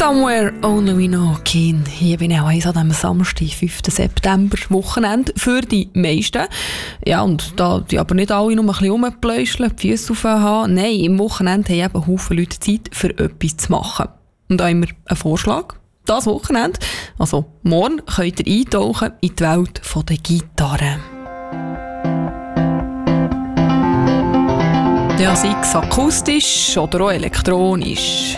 Somewhere Only We Know, Keen. Hier bin ich auch an diesem Samstag, 5. September, Wochenende für die meisten. Ja, und da die aber nicht alle nur ein bisschen rumpläuscheln, die Füße aufhaben. Nein, im Wochenende haben eben Haufen Leute Zeit, für etwas zu machen. Und da haben wir einen Vorschlag. Das Wochenende, also morgen, könnt ihr eintauchen in die Welt der Gitarre. Ja, sei es akustisch oder auch elektronisch.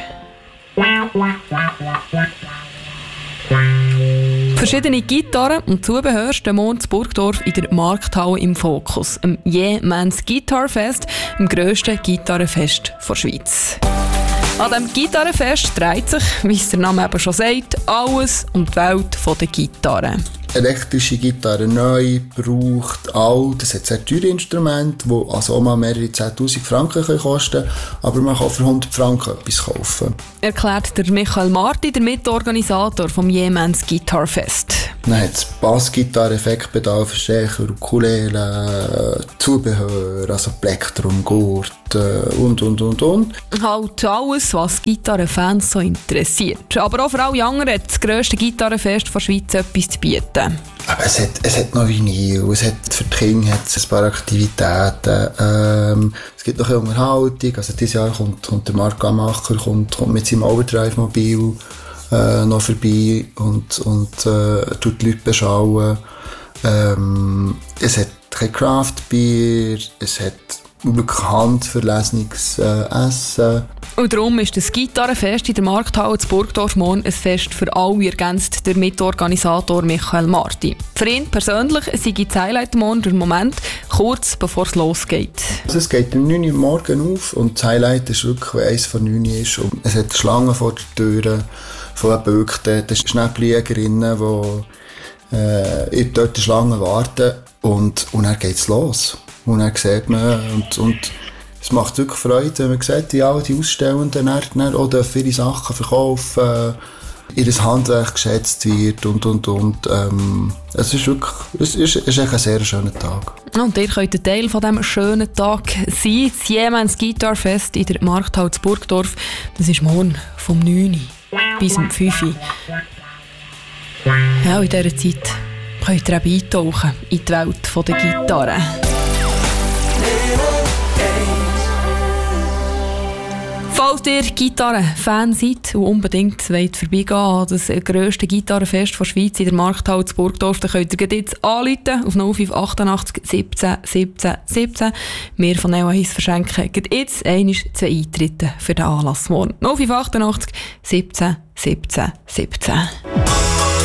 Verschiedene Gitarren und Zubehör stehen morgen in Burgdorf in der Markthalle im Fokus. Am Jemans Guitar Fest, dem grössten Gitarrenfest der Schweiz. An diesem Gitarrenfest dreht sich, wie es der Name eben schon sagt, alles um die Welt der Gitarre. Elektrische Gitarre neu, gebraucht, alt. Es hat sehr teure Instrumente, die also auch mal mehrere 10'000 Franken kosten können, aber man kann für 100 Franken etwas kaufen. Erklärt der Michael Marti, der Mitorganisator vom Jemans Guitar Fest. Dann hat es Bassgitarre, Effektpedal, Verstärker, Ukulele, Zubehör, also Plektrum, Gurt und. Halt alles, was Gitarrenfans so interessiert. Aber auch für alle anderen hat das grösste Gitarrenfest der Schweiz etwas zu bieten. Aber es hat noch Vinyl, es hat für die Kinder hat's ein paar Aktivitäten, es gibt noch eine Unterhaltung, also dieses Jahr kommt der Marc Gamacher kommt mit seinem Overdrive-Mobil noch vorbei und tut die Leute beschauen. Es hat kein Craft-Bier, es hat wirklich handverlesenes Essen. Und darum ist das Gitarrenfest in der Markthalle zu Burgdorf morgen ein Fest für alle, ergänzt der Mitorganisator Michael Marti. Für ihn persönlich sei das Highlight morgen der Moment, kurz bevor es losgeht. Also es geht um 9 Uhr morgens auf und das Highlight ist wirklich, wenn 1 vor 9 Uhr ist. Und es hat Schlangen vor der Tür von wirklich den Schnäppeljägerinnen, die dort in der Schlange warten. Und dann geht es los. Und dann sieht man, und es macht wirklich Freude, wenn man sieht, wie alle die Ausstellenden dann auch dürfen ihre Sachen verkaufen, ihr Handwerk geschätzt wird und. Es ist wirklich, es ist ein sehr schöner Tag. Und ihr könnt ein Teil von diesem schönen Tag sein. Das Jemans Guitar Fest in der Markthalle zu Burgdorf. Das ist morgen vom 9 Uhr bis um 5 Uhr. Ja, in dieser Zeit könnt ihr auch eintauchen in die Welt der Gitarre. Falls ihr Gitarren-Fan seid und unbedingt vorbeigehen an das grösste Gitarrenfest der Schweiz in der Markthalle zu Burgdorf, dann könnt ihr jetzt anrufen auf 0588 17 17 17. Wir von Neoeis verschenken jetzt 2 Eintritte für den Anlass morgen. 0588 17 17 17.